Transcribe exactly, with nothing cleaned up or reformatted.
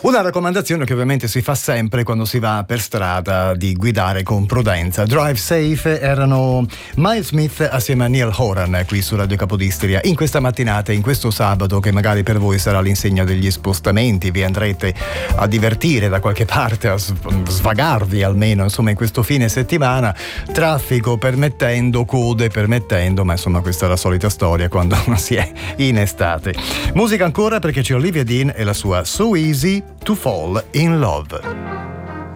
Una raccomandazione che ovviamente si fa sempre quando si va per strada, di guidare con prudenza. Drive Safe erano Miles Smith assieme a Neil Horan qui su Radio Capodistria in questa mattinata, in questo sabato che magari per voi sarà l'insegna degli spostamenti, vi andrete a divertire da qualche parte, a svagarvi almeno insomma in questo fine settimana, traffico permettendo, code permettendo, ma insomma questa è la solita storia quando si è in estate. Musica ancora, perché c'è Olivia Dean e la sua So Easy to Fall in Love.